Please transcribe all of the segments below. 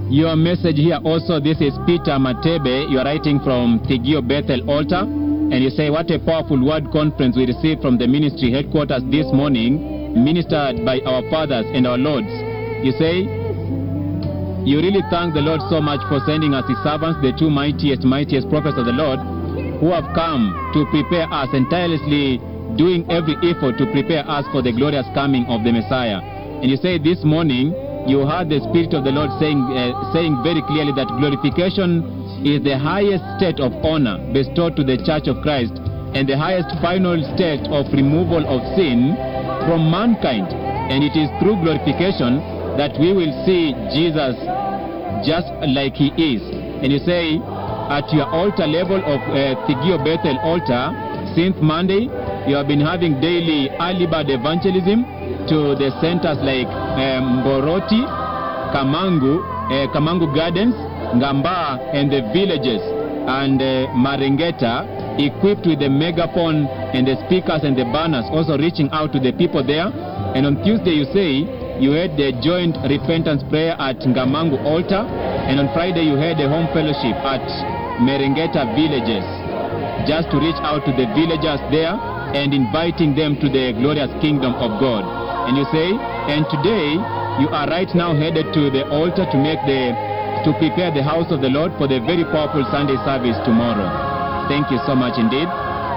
Your message here also, this is Peter Matebe. You are writing from Thigio Bethel Altar. And you say, what a powerful word conference we received from the ministry headquarters this morning, ministered by our fathers and our lords. You say, you really thank the Lord so much for sending us his servants, the two mightiest prophets of the Lord, who have come to prepare us and tirelessly doing every effort to prepare us for the glorious coming of the Messiah. And you say this morning, you heard the Spirit of the Lord saying very clearly that glorification is the highest state of honor bestowed to the Church of Christ and the highest final state of removal of sin from mankind. And it is through glorification that we will see Jesus just like he is. And you say, at your altar level of Thigio Bethel altar, since Monday, you have been having daily early bird evangelism to the centers like Mboroti, Kamangu Gardens, Ngamba, and the villages, and Marengeta, equipped with the megaphone and the speakers and the banners, also reaching out to the people there. And on Tuesday, you say you had the joint repentance prayer at Ngamangu altar, and on Friday you had a home fellowship at Merengeta villages, just to reach out to the villagers there and inviting them to the glorious kingdom of God. And you say, and today you are right now headed to the altar to prepare the house of the Lord for the very powerful Sunday service tomorrow. Thank you so much indeed.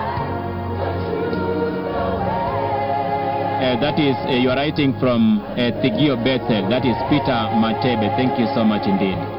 That is, you are writing from Thigio Bethel. That is Peter Matebe. Thank you so much indeed.